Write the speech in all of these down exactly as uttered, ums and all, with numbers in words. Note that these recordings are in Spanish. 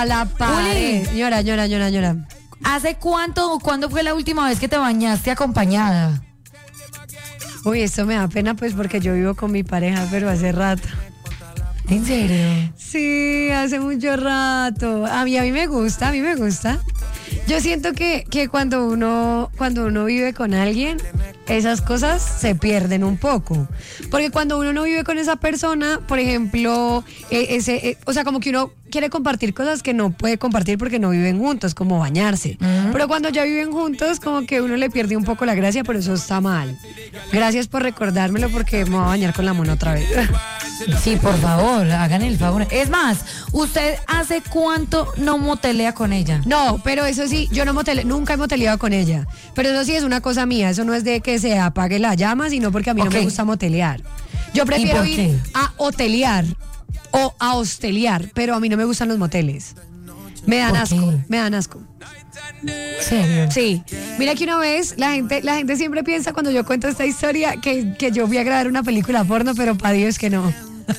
Contra la pared. Señora, señora, señora, señora. ¿Hace cuánto o cuándo fue la última vez que te bañaste acompañada? Uy, esto me da pena pues porque yo vivo con mi pareja, pero hace rato. ¿En serio? Sí, hace mucho rato. A mí, a mí me gusta, a mí me gusta. Yo siento que, que cuando uno, cuando uno vive con alguien, esas cosas se pierden un poco. Porque cuando uno no vive con esa persona, por ejemplo, eh, ese, eh, o sea, como que uno quiere compartir cosas que no puede compartir porque no viven juntos, como bañarse. Uh-huh. Pero cuando ya viven juntos, como que uno le pierde un poco la gracia, pero eso está mal. Gracias por recordármelo porque me voy a bañar con la mona otra vez. Sí, por favor, hagan el favor. Es más, ¿usted hace cuánto no motelea con ella? No, pero eso sí, yo no motele, nunca he moteleado con ella. Pero eso sí es una cosa mía, eso no es de que se apague la llama, sino porque a mí okay. no me gusta motelear. Yo prefiero ir qué? a hotelear o a hostelear, pero a mí no me gustan los moteles. Me dan asco, qué? me dan asco. ¿Serio? Sí. Mira que una vez la gente, la gente siempre piensa cuando yo cuento esta historia que, que yo fui a grabar una película porno, pero para Dios que no.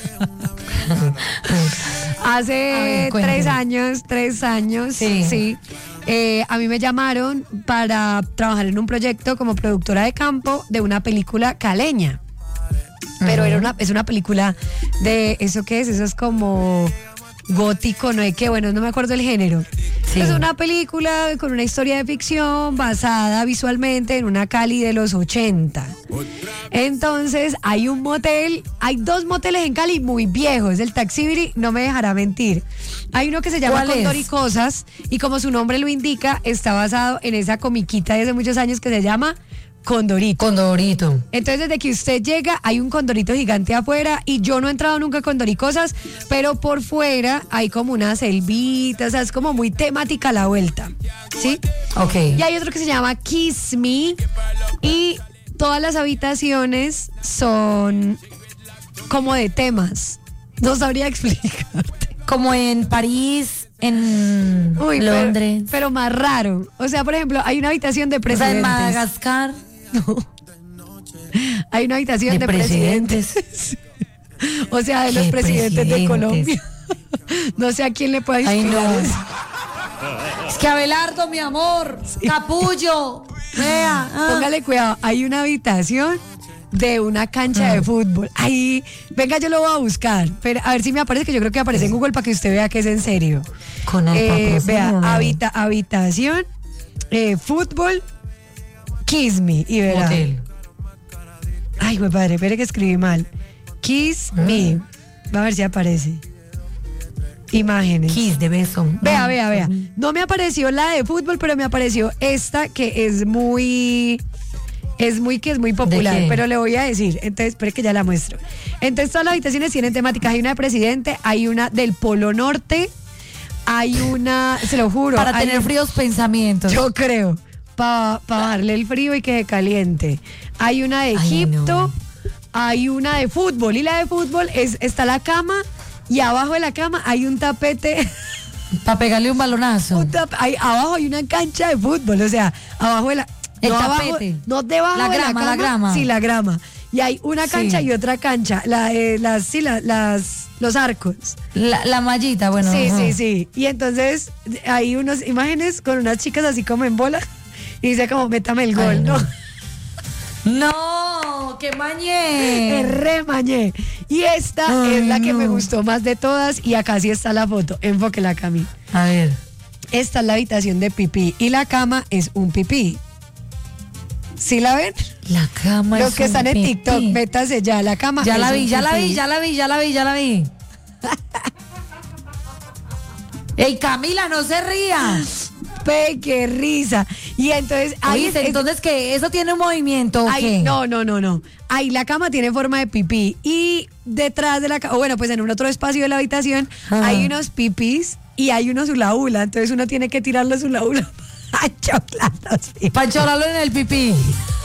Hace ver, tres años, tres años, sí. sí eh, a mí me llamaron para trabajar en un proyecto como productora de campo de una película caleña. Pero uh-huh. era una, es una película de, ¿eso qué es? Eso es como gótico, no es que, bueno, no me acuerdo el género. Sí. Es una película con una historia de ficción basada visualmente en una Cali de los ochenta. Entonces hay un motel, hay dos moteles en Cali muy viejos, el Taxibiri no me dejará mentir. Hay uno que se llama Cóndor y Cosas y como su nombre lo indica, está basado en esa comiquita de hace muchos años que se llama Condorito. Condorito. Entonces, desde que usted llega, hay un condorito gigante afuera y yo no he entrado nunca a Condoricosas, pero por fuera hay como una selvita, o sea, es como muy temática la vuelta, ¿sí? Ok. Y hay otro que se llama Kiss Me y todas las habitaciones son como de temas. No sabría explicarte. Como en París, en Uy, Londres. Pero, pero más raro. O sea, por ejemplo, hay una habitación de presidentes. O sea, en Madagascar. No. Hay una habitación de, de presidentes. presidentes. O sea, de los presidentes, presidentes de Colombia. No sé a quién le pueda inspirar. Ay, no. Es que Abelardo, mi amor, sí. Capullo, vea. Ah. Póngale cuidado, hay una habitación de una cancha mm. de fútbol. Ahí, venga, yo lo voy a buscar. Pero a ver si me aparece, que yo creo que aparece en Google para que usted vea que es en serio. Con el eh, Vea, habita, habitación, eh, fútbol, Kiss Me, y verá. Hotel. Ay, güey, padre, espere que escribí mal. Kiss mm. Me. Va a ver si aparece. Imágenes. Kiss de beso. Vea, vea, vea. No me apareció la de fútbol, pero me apareció esta que es muy... Es muy que es muy popular, pero le voy a decir. Entonces, espere que ya la muestro. Entonces, todas las habitaciones tienen temáticas. Hay una de presidente, hay una del Polo Norte, hay una, se lo juro. Para tener un, fríos pensamientos. Yo creo. Para pa darle el frío y que se caliente. Hay una de Egipto, Ay, no. hay una de fútbol. Y la de fútbol es, está la cama y abajo de la cama hay un tapete. Para pegarle un balonazo. Un tap, hay, abajo hay una cancha de fútbol. O sea, abajo de la. El no tapete. Abajo, no debajo la grama, de la cama. La grama. Sí, la grama. Y hay una cancha sí. y otra cancha. La, eh, las, sí, la, las, los arcos. La, la mallita, bueno. Sí, ajá. sí, sí. Y entonces hay unas imágenes con unas chicas así como en bola. Y dice como, métame el gol, Ay, ¿no? No, que mañé. Es re mañé. Y esta Ay, es la que no. me gustó más de todas. Y acá sí está la foto. Enfóquela, Cami. A ver. Esta es la habitación de pipí. Y la cama es un pipí. ¿Sí la ven? La cama Los es que están un en pipí. TikTok, métase ya, la cama Ya es la vi, un ya pipí. la vi, ya la vi, ya la vi, ya la vi, ya la vi. ¡Ey, Camila, no se ría! Pe, qué risa. Y entonces ahí Oíste, es, entonces que eso tiene un movimiento, ¿o ahí, qué? No, no, no, no. Ahí la cama tiene forma de pipí y detrás de la cama, o bueno, pues en un otro espacio de la habitación ah. hay unos pipís y hay unos hula hula, entonces uno tiene que tirar los hula hula para cholarlos. Para cholarlo en el pipí.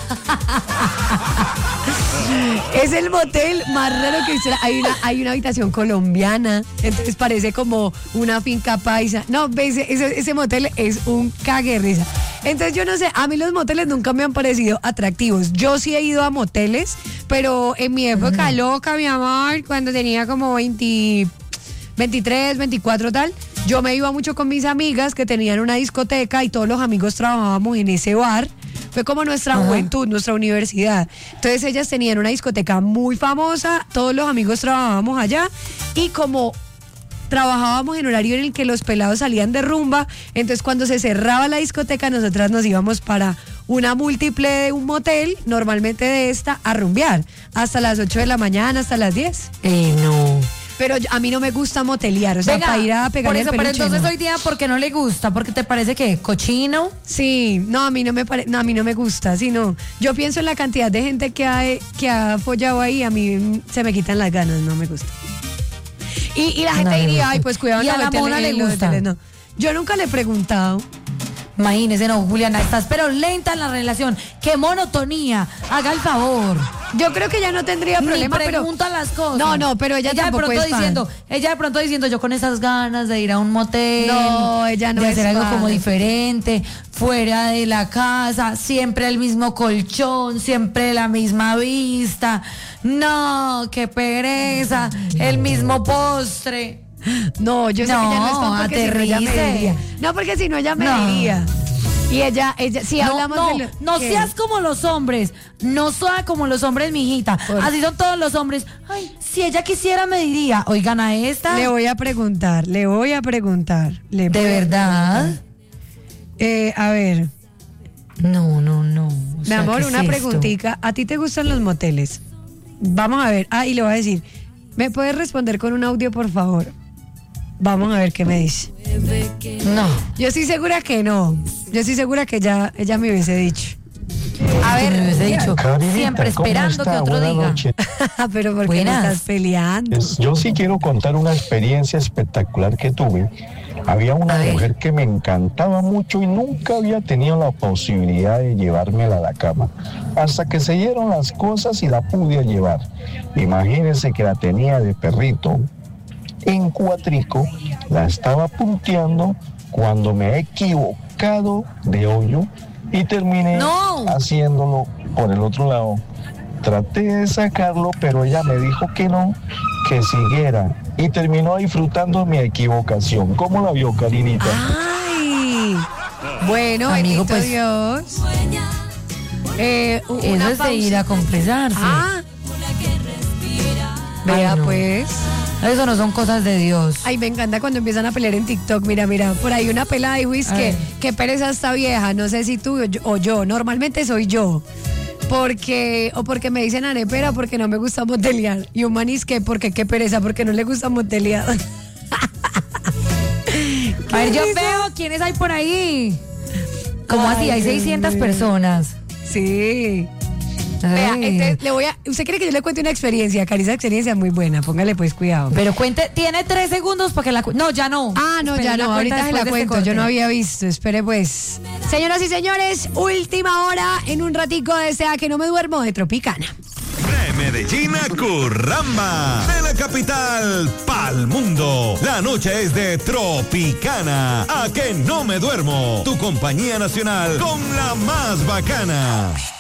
Es el motel más raro que existe. Hay una, hay una habitación colombiana, entonces parece como una finca paisa. No, ves, ese, ese motel es un cague de risa. Entonces yo no sé, a mí los moteles nunca me han parecido atractivos. Yo sí he ido a moteles, pero en mi época uh-huh. loca, mi amor, cuando tenía como veinte, veintitrés, veinticuatro tal, yo me iba mucho con mis amigas que tenían una discoteca y todos los amigos trabajábamos en ese bar. Fue como nuestra Ajá. juventud, nuestra universidad. Entonces ellas tenían una discoteca muy famosa, todos los amigos trabajábamos allá y como trabajábamos en horario en el que los pelados salían de rumba, entonces cuando se cerraba la discoteca nosotras nos íbamos para una múltiple de un motel, normalmente de esta, a rumbear hasta las ocho de la mañana, hasta las diez. Eh, no. Pero a mí no me gusta motelear, o sea, Venga, para ir a pegarle por eso, el peluche. Pero entonces no. hoy día, ¿por qué no le gusta? ¿Porque te parece que cochino? Sí, no, a mí no me pare, no, a mí no me gusta, sino yo pienso en la cantidad de gente que ha, que ha follado ahí, a mí se me quitan las ganas, no me gusta. Y, y la gente no diría, ay, pues cuidado, ¿Y no, a la tele, mona le gusta? Tele, no. Yo nunca le he preguntado. Imagínese, no, Juliana, estás pero lenta en la relación. ¡Qué monotonía! Haga el favor. Yo creo que ella no tendría problema, Ni pregunta pero las cosas. No, no, pero ella, ella tampoco de pronto es fan. diciendo, ella de pronto diciendo, yo con esas ganas de ir a un motel. No, ella no de es hacer algo fan. como diferente, fuera de la casa, siempre el mismo colchón, siempre la misma vista. No, qué pereza, el mismo postre. No, yo sé no, que ella no es fan porque si no ella me diría. No, porque si no ella me no. diría. Y ella, ella, si no, hablamos no, de lo, no ¿qué? seas como los hombres, no sea como los hombres, mijita. Por... Así son todos los hombres. Ay, si ella quisiera me diría, oigan a esta. Le voy a preguntar, le voy a preguntar. Le ¿De verdad? Eh, a ver. No, no, no. O Mi sea, amor, ¿qué una es preguntita. esto? ¿A ti te gustan los moteles? Vamos a ver. Ah, y le voy a decir, ¿me puedes responder con un audio, por favor? Vamos a ver qué me dice. No. Yo estoy segura que no. Yo estoy segura que ya ella me hubiese dicho. A ver, me hubiese dicho, Carinita, siempre esperando que otro Buena diga. Noche. Pero ¿por qué Buenas. me estás peleando? Es- Yo sí quiero contar una experiencia espectacular que tuve. Había una A ver. mujer que me encantaba mucho y nunca había tenido la posibilidad de llevármela a la cama. Hasta que se dieron las cosas y la pude llevar. Imagínense que la tenía de perrito. En cuatrico, la estaba punteando cuando me he equivocado de hoyo y terminé No. haciéndolo por el otro lado. Traté de sacarlo, pero ella me dijo que no, que siguiera y terminó disfrutando mi equivocación. ¿Cómo la vio, Karinita? Ay, bueno, Amigo, bendito pues, Dios. Eh, u- Eso una es de pausa. ir a confesarse. Ah, vea Ay, no. pues. Eso no son cosas de Dios. Ay, me encanta cuando empiezan a pelear en TikTok. Mira, mira, por ahí una pelada dijo, es A que ver. qué pereza esta vieja. No sé si tú o yo, o yo. Normalmente soy yo. Porque, o porque me dicen arepera porque no me gusta motelear. Y un manis que porque qué pereza, porque no le gusta motelear. A ver, yo risa. veo quiénes hay por ahí. ¿Cómo Ay, así? Hay Dios seiscientas mío. personas. Sí. Vea, Ay. este, le voy a, ¿usted quiere que yo le cuente una experiencia? Cari, esa experiencia es muy buena, póngale pues cuidado. Pero cuente, tiene tres segundos para que la cu- No, ya no. Ah, no, Espere, ya la no, cuenta ahorita se después la de este cuento, corte. yo no había visto, espere pues. Señoras y señores, última hora en un ratico de Sea que no me duermo de Tropicana. De Medellín a Curramba, de la capital pa'l mundo. La noche es de Tropicana. A que no me duermo. Tu compañía nacional con la más bacana.